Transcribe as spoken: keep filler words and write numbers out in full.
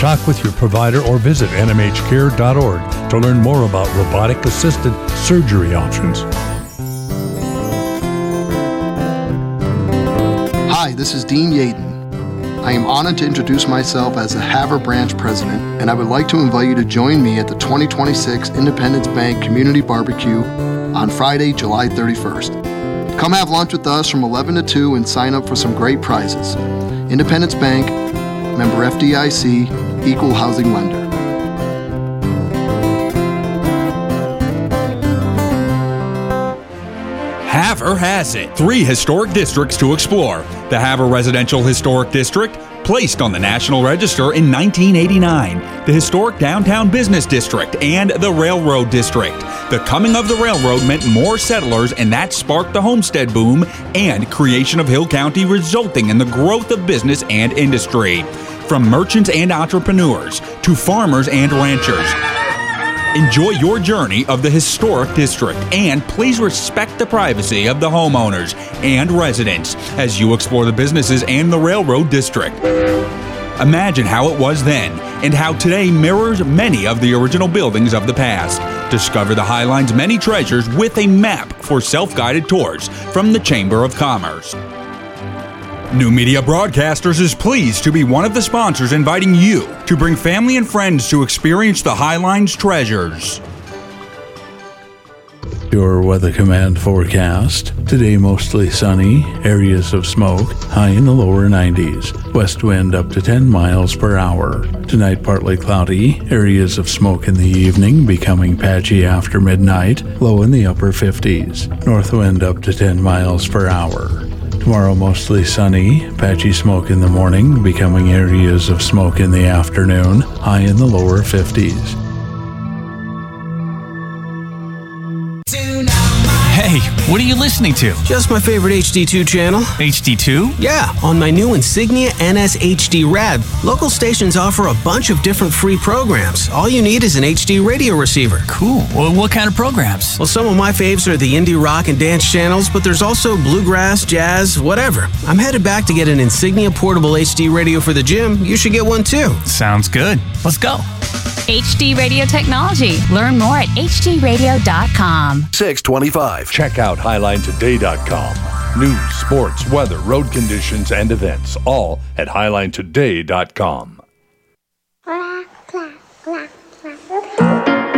Talk with your provider or visit N M H care dot org to learn more about robotic-assisted surgery options. Hi, this is Dean Yaden. I am honored to introduce myself as the Havre Branch President, and I would like to invite you to join me at the twenty twenty-six Independence Bank Community Barbecue on Friday, July thirty-first. Come have lunch with us from eleven to two and sign up for some great prizes. Independence Bank, member F D I C, equal housing lender. Havre has it. Three historic districts to explore. The Havre Residential Historic District, placed on the National Register in nineteen eighty-nine. The Historic Downtown Business District and the Railroad District. The coming of the railroad meant more settlers, and that sparked the homestead boom and creation of Hill County, resulting in the growth of business and industry. From merchants and entrepreneurs to farmers and ranchers. Enjoy your journey of the historic district, and please respect the privacy of the homeowners and residents as you explore the businesses and the railroad district. Imagine how it was then and how today mirrors many of the original buildings of the past. Discover the Highline's many treasures with a map for self-guided tours from the Chamber of Commerce. New Media Broadcasters is pleased to be one of the sponsors, inviting you to bring family and friends to experience the Highline's treasures. Your Weather Command forecast. Today mostly sunny, areas of smoke, high in the lower nineties. West wind up to ten miles per hour. Tonight partly cloudy, areas of smoke in the evening, becoming patchy after midnight, low in the upper fifties. North wind up to ten miles per hour. Tomorrow mostly sunny, patchy smoke in the morning, becoming areas of smoke in the afternoon, high in the lower fifties. Hey, what are you listening to? Just my favorite H D two channel. H D two? Yeah, on my new Insignia N S H D Rad, local stations offer a bunch of different free programs. All you need is an H D radio receiver. Cool. Well, what kind of programs? Well, some of my faves are the indie rock and dance channels, but there's also bluegrass, jazz, whatever. I'm headed back to get an Insignia portable H D radio for the gym. You should get one too. Sounds good. Let's go. H D Radio Technology. Learn more at H D radio dot com. six twenty-five. Check out highline today dot com. News, sports, weather, road conditions, and events, all at highline today dot com.